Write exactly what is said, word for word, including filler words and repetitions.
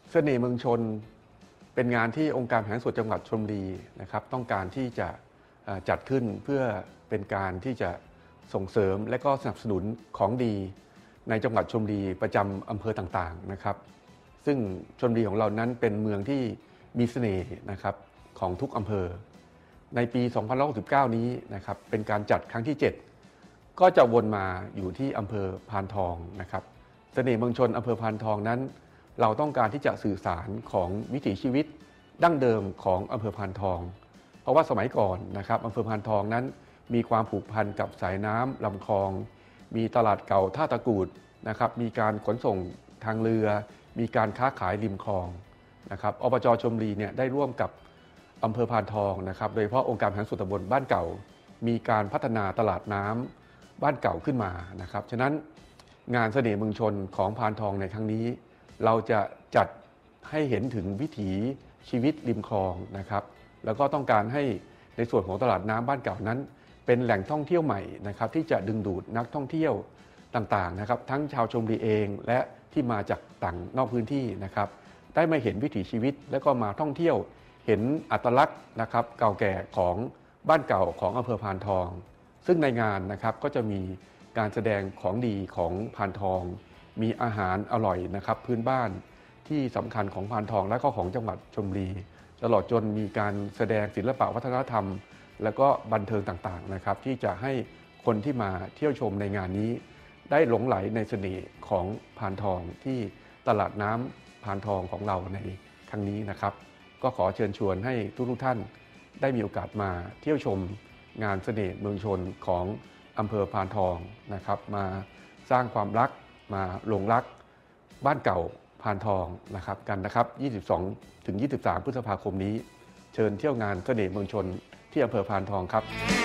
เสน่ห์เมืองชนเป็นงานที่องค์การบริหารส่วนจังหวัดชลบุรีนะครับต้องการที่จะจัดขึ้นเพื่อเป็นการที่จะส่งเสริมและก็สนับสนุนของดีในจังหวัดชลบุรีประจำอำเภอต่างๆนะครับซึ่งชลบุรีของเรานั้นเป็นเมืองที่มีเสน่ห์นะครับของทุกอำเภอในปีสองพันห้าร้อยหกสิบเก้านี้นะครับเป็นการจัดครั้งที่เจ็ดก็จะวนมาอยู่ที่อำเภอพานทองนะครับเสน่ห์เมืองชนอำเภอพานทองนั้นเราต้องการที่จะสื่อสารของวิถีชีวิตดั้งเดิมของอำเภอพานทองเพราะว่าสมัยก่อนนะครับอำเภอพานทองนั้นมีความผูกพันกับสายน้ำลำคลองมีตลาดเก่าท่าตะกูดนะครับมีการขนส่งทางเรือมีการค้าขายริมคลองนะครับอบจ.ชลบุรีเนี่ยได้ร่วมกับอำเภอพานทองนะครับโดยเฉพาะองค์การบริหารส่วนตำบลบ้านเก่ามีการพัฒนาตลาดน้ำบ้านเก่าขึ้นมานะครับฉะนั้นงานเสน่ห์เมืองชนของพานทองในครั้งนี้เราจะจัดให้เห็นถึงวิถีชีวิตริมคลองนะครับแล้วก็ต้องการให้ในส่วนของตลาดน้ำบ้านเก่านั้นเป็นแหล่งท่องเที่ยวใหม่นะครับที่จะดึงดูดนักท่องเที่ยวต่างๆนะครับทั้งชาวชลบุรีเองและที่มาจากต่างนอกพื้นที่นะครับได้มาเห็นวิถีชีวิตและก็มาท่องเที่ยวเห็นอัตลักษณ์นะครับเก่าแก่ของบ้านเก่าของอำเภอพานทองซึ่งในงานนะครับก็จะมีการแสดงของดีของพานทองมีอาหารอร่อยนะครับพื้นบ้านที่สำคัญของพานทองและก็ของจังหวัดชลบุรีตลอดจนมีการแสดงศิลปะวัฒนธรรมและก็บันเทิงต่างๆนะครับที่จะให้คนที่มาเที่ยวชมในงานนี้ได้หลงไหลในเสน่ห์ของพานทองที่ตลาดน้ำพานทองของเราในครั้งนี้นะครับก็ขอเชิญชวนให้ทุกๆท่านได้มีโอกาสมาเที่ยวชมงานเสน่ห์เมืองชนของอำเภอพานทองนะครับมาสร้างความรักมาหลงรักบ้านเก่าพานทองนะครับกันนะครับยี่สิบสองถึงยี่สิบสามพฤษภาคมนี้เชิญเที่ยวงานเสน่ห์เมืองชนที่อำเภอพานทองครับ